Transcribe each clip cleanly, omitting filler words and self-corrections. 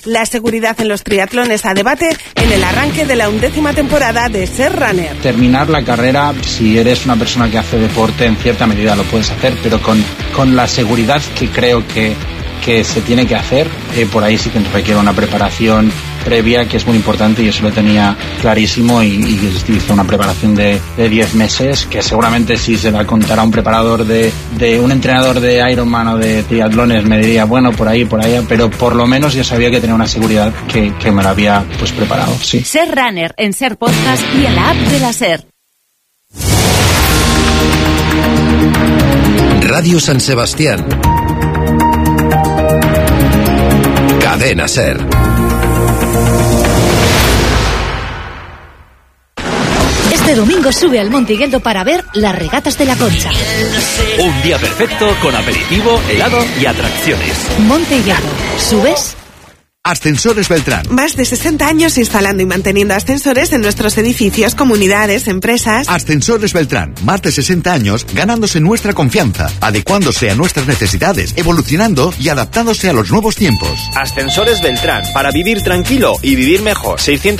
La seguridad en los triatlones a debate en el arranque de la 11ª temporada de Ser Runner. Terminar la carrera, si eres una persona que hace deporte, en cierta medida lo puedes hacer, pero con la seguridad que creo que se tiene que hacer, por ahí sí que requiere una preparación previa que es muy importante, y eso lo tenía clarísimo, y hice una preparación de 10 meses, que seguramente si se la contara un preparador de un entrenador de Ironman o de triatlones me diría, bueno, por ahí, por allá, pero por lo menos yo sabía que tenía una seguridad que me la había pues preparado, sí. Ser Runner en Ser Podcast y en la app de la Ser. Radio San Sebastián. Cadena Ser. Este domingo sube al Monte Higueldo para ver las regatas de la Concha. Un día perfecto con aperitivo, helado y atracciones. Monte Higueldo, ¿subes? Ascensores Beltrán. Más de 60 años instalando y manteniendo ascensores en nuestros edificios, comunidades, empresas. Ascensores Beltrán. Más de 60 años ganándose nuestra confianza, adecuándose a nuestras necesidades, evolucionando y adaptándose a los nuevos tiempos. Ascensores Beltrán. Para vivir tranquilo y vivir mejor.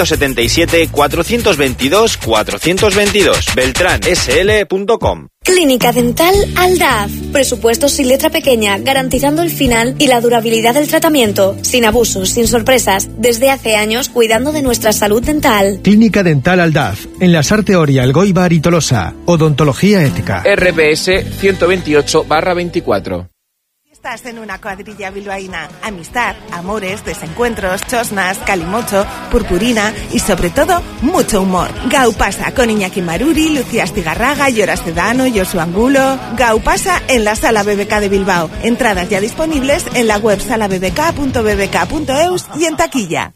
677-422-422. beltransl.com. Clínica Dental Aldaz. Presupuestos sin letra pequeña, garantizando el final y la durabilidad del tratamiento. Sin abusos, sin sorpresas. Desde hace años, cuidando de nuestra salud dental. Clínica Dental Aldaz. En la Sarteoria, Elgoibar y Tolosa. Odontología ética. RPS 128/24. Estás en una cuadrilla bilbaína. Amistad, amores, desencuentros, chosnas, calimocho, purpurina y sobre todo, mucho humor. Gau pasa con Iñaki Maruri, Lucía Astigarraga, Llora Sedano, Josu Angulo. Gau pasa en la Sala BBK de Bilbao. Entradas ya disponibles en la web salabbk.bbk.eus y en taquilla.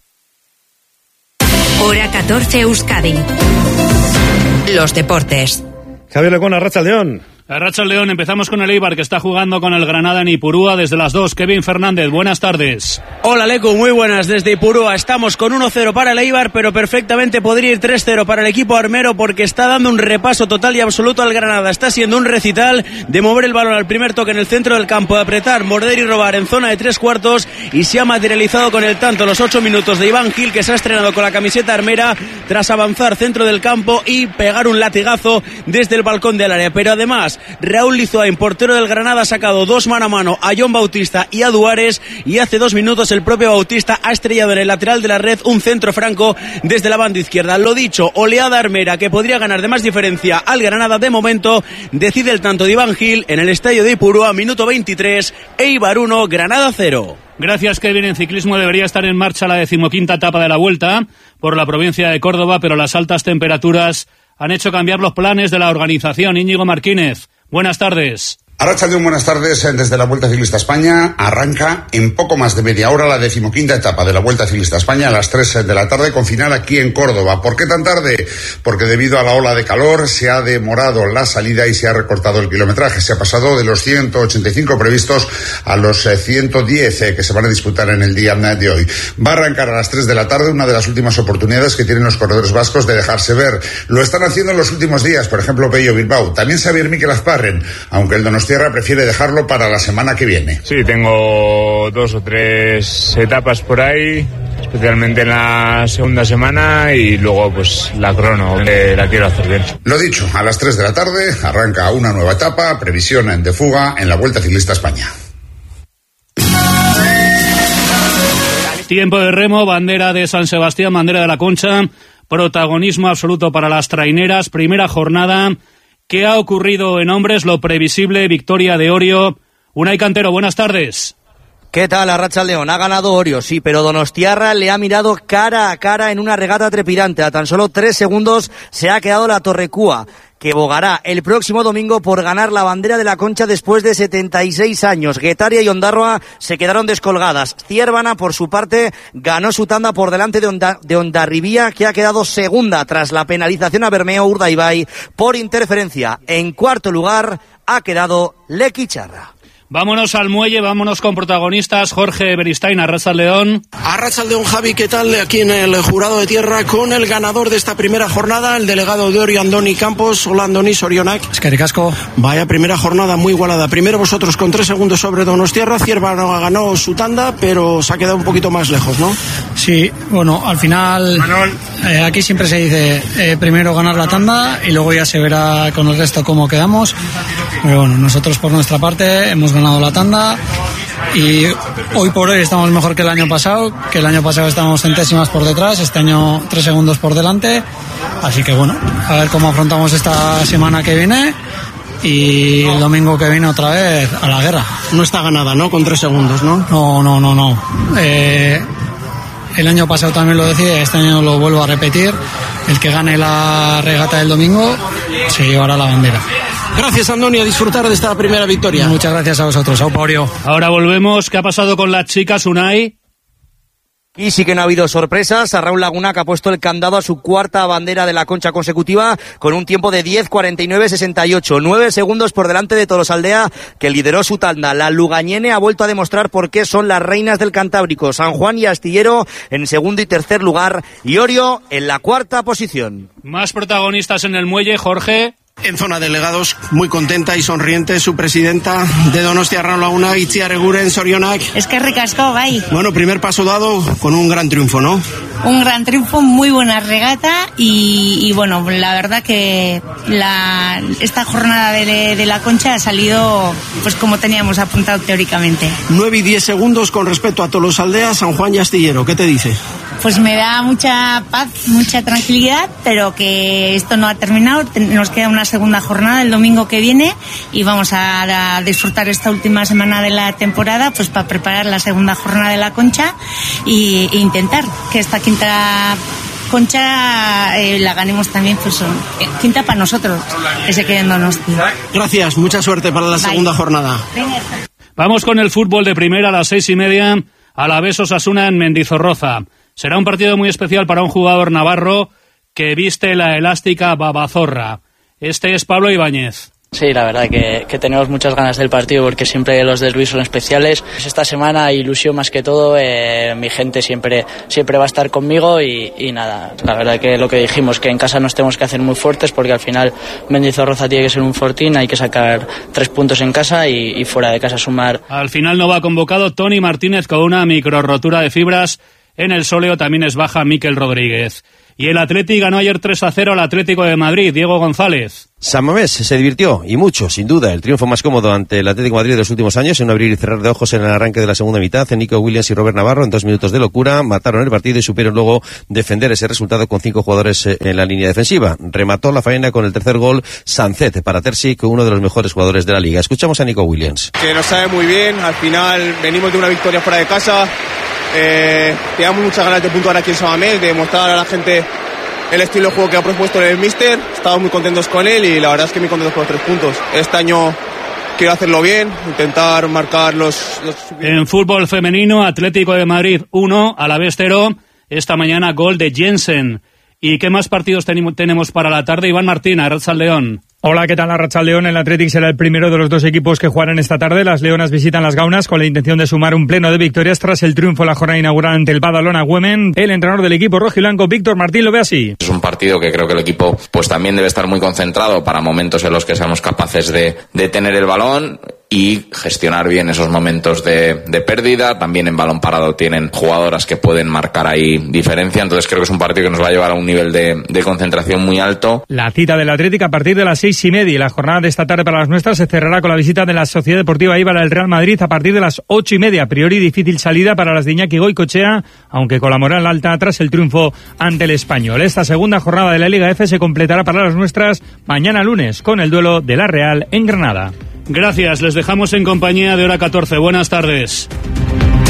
Hora 14 Euskadi. Los deportes. Javier Lecón, Arratsaldeón. Arratsaldeón, empezamos con el Eibar, que está jugando con el Granada en Ipurúa desde las 2. Kevin Fernández, buenas tardes. Hola Lecu, muy buenas desde Ipurúa. Estamos con 1-0 para el Eibar, pero perfectamente podría ir 3-0 para el equipo armero, porque está dando un repaso total y absoluto al Granada. Está siendo un recital de mover el balón al primer toque en el centro del campo, de apretar, morder y robar en zona de 3/4, y se ha materializado con el tanto los 8 minutos de Iván Gil, que se ha estrenado con la camiseta armera tras avanzar centro del campo y pegar un latigazo desde el balcón del área. Pero además, Raúl Lizoain, portero del Granada, ha sacado 2 mano a mano a John Bautista y a Duares, y hace 2 minutos el propio Bautista ha estrellado en el lateral de la red un centro franco desde la banda izquierda. Lo dicho, oleada armera que podría ganar de más diferencia al Granada. De momento decide el tanto de Iván Gil en el estadio de Ipurúa, minuto 23, Eibar 1, Granada 0. Gracias, Kevin. En ciclismo debería estar en marcha la 15ª etapa de la Vuelta por la provincia de Córdoba, pero las altas temperaturas han hecho cambiar los planes de la organización. Íñigo Martínez, buenas tardes. Arratsaldeón, buenas tardes. Desde la Vuelta Ciclista España arranca en poco más de media hora la 15ª etapa de la Vuelta Ciclista España a las 3 de la tarde, con final aquí en Córdoba. ¿Por qué tan tarde? Porque debido a la ola de calor se ha demorado la salida y se ha recortado el kilometraje. Se ha pasado de los 185 previstos a los 110 que se van a disputar en el día de hoy. Va a arrancar a las 3 de la tarde, una de las últimas oportunidades que tienen los corredores vascos de dejarse ver. Lo están haciendo en los últimos días, por ejemplo, Pello Bilbao. También Xavier Mikel Azparren, aunque el Donostia prefiere dejarlo para la semana que viene. Sí, tengo 2 o 3 etapas por ahí, especialmente en la segunda semana, y luego pues la crono, la quiero hacer bien. Lo dicho, a las 3 de la tarde arranca una nueva etapa, previsión de fuga en la Vuelta Ciclista España. Tiempo de remo, bandera de San Sebastián, bandera de la Concha, protagonismo absoluto para las traineras, primera jornada. ¿Qué ha ocurrido en hombres? Lo previsible, victoria de Orio. Unai Cantero, buenas tardes. ¿Qué tal, Arratsaldeón? Ha ganado Orio, sí, pero Donostiarra le ha mirado cara a cara en una regata trepidante. A tan solo 3 segundos se ha quedado la Torrecúa, que bogará el próximo domingo por ganar la bandera de la Concha después de 76 años. Guetaria y Ondarroa se quedaron descolgadas. Ciervana, por su parte, ganó su tanda por delante de Hondarribía, que ha quedado segunda tras la penalización a Bermeo Urdaibai por interferencia. En cuarto lugar ha quedado Lequicharra. Vámonos al muelle, vámonos con protagonistas. Jorge Beristain, Arratsaldeon. Arratsaldeon, Javi, ¿qué tal? Aquí en el jurado de tierra con el ganador de esta primera jornada, el delegado de Orio, Andoni Campos. Hola, Andoni, Sorionak. Eskerrik asko. Vaya primera jornada muy igualada. Primero vosotros con 3 segundos sobre Donostiarra. Cierva ganó su tanda, pero se ha quedado un poquito más lejos, ¿no? Sí, bueno, al final aquí siempre se dice primero ganar la tanda y luego ya se verá con el resto cómo quedamos. Pero bueno, nosotros por nuestra parte hemos ganado la tanda y hoy por hoy estamos mejor que el año pasado estábamos centésimas por detrás, este año 3 segundos por delante, así que bueno, a ver cómo afrontamos esta semana que viene y el domingo que viene otra vez a la guerra. No está ganada, ¿no? Con 3 segundos, ¿no? No. El año pasado también lo decía, este año lo vuelvo a repetir, el que gane la regata del domingo se llevará la bandera. Gracias, Andoni, a disfrutar de esta primera victoria. Muchas gracias a vosotros. Au Paurio. Ahora volvemos. ¿Qué ha pasado con las chicas, Unai? Y sí que no ha habido sorpresas. A Raúl Laguna, que ha puesto el candado a su cuarta bandera de la Concha consecutiva con un tiempo de 10:49:68. 9 segundos por delante de Tolosaldea, que lideró su tanda. La lugañene ha vuelto a demostrar por qué son las reinas del Cantábrico. San Juan y Astillero en segundo y tercer lugar y Orio en la cuarta posición. Más protagonistas en el muelle, Jorge. En zona de delegados, muy contenta y sonriente su presidenta de Donostiarra Laguna, Itziar Eguren, Sorionak. Eskerrik asko, bai. Bueno, primer paso dado con un gran triunfo, ¿no? Un gran triunfo, muy buena regata y bueno, la verdad que esta jornada de la Concha ha salido pues como teníamos apuntado teóricamente. 9 y 10 segundos con respecto a Tolosaldea, San Juan y Astillero. ¿Qué te dice? Pues me da mucha paz, mucha tranquilidad, pero que esto no ha terminado. Nos queda una segunda jornada el domingo que viene y vamos a disfrutar esta última semana de la temporada pues para preparar la segunda jornada de la Concha e intentar que esta quinta Concha la ganemos también, pues quinta para nosotros, que se quede en Donosti. Gracias, mucha suerte para la segunda jornada. Vamos con el fútbol de primera a las 6:30, Alavés Osasuna en Mendizorroza. Será un partido muy especial para un jugador navarro que viste la elástica babazorra. Este es Pablo Ibáñez. Sí, la verdad que tenemos muchas ganas del partido porque siempre los derbis son especiales. Esta semana ilusión más que todo, mi gente siempre va a estar conmigo y nada, la verdad que lo que dijimos, que en casa nos tenemos que hacer muy fuertes porque al final Mendizorroza tiene que ser un fortín, hay que sacar 3 puntos en casa y fuera de casa sumar. Al final no va convocado Toni Martínez con una micro rotura de fibras. En el sóleo también es baja Mikel Rodríguez. Y el Atleti ganó ayer 3-0 al Atlético de Madrid. Diego González. San Mamés se divirtió, y mucho, sin duda. El triunfo más cómodo ante el Atlético de Madrid de los últimos años, en un abrir y cerrar de ojos en el arranque de la segunda mitad. Nico Williams y Robert Navarro, en 2 minutos de locura, mataron el partido y supieron luego defender ese resultado con 5 jugadores en la línea defensiva. Remató la faena con el tercer gol Sancet para Terzic, uno de los mejores jugadores de la liga. Escuchamos a Nico Williams. Que nos sabe muy bien, al final venimos de una victoria fuera de casa. Teníamos muchas ganas de puntuar aquí en San Mamés, de mostrar a la gente el estilo de juego que ha propuesto el míster. Estamos muy contentos con él y la verdad es que muy contentos con los 3 puntos. Este año quiero hacerlo bien, intentar marcar los... En fútbol femenino, Atlético de Madrid 1, Alavés 0. Esta mañana gol de Jensen. ¿Y qué más partidos tenemos para la tarde? Iván Martín, Arratsaldeon. Hola, ¿qué tal? Arratsaldeon. El Athletic será el primero de los 2 equipos que jugarán esta tarde. Las Leonas visitan las Gaunas con la intención de sumar un pleno de victorias tras el triunfo en la jornada inaugural ante el Badalona Women. El entrenador del equipo rojiblanco, Víctor Martín, lo ve así. Es un partido que creo que el equipo pues también debe estar muy concentrado para momentos en los que seamos capaces de tener el balón y gestionar bien esos momentos de pérdida. También en balón parado tienen jugadoras que pueden marcar ahí diferencia, entonces creo que es un partido que nos va a llevar a un nivel de concentración muy alto. La cita del Atlético a partir de las 6:30. La jornada de esta tarde para las nuestras se cerrará con la visita de la Sociedad Deportiva Eibar al Real Madrid a partir de las 8:30. A priori difícil salida para las de Iñaki Goicoechea, aunque con la moral alta tras el triunfo ante el Español. Esta segunda jornada de la Liga F se completará para las nuestras mañana lunes con el duelo de la Real en Granada. Gracias, les dejamos en compañía de Hora 14. Buenas tardes.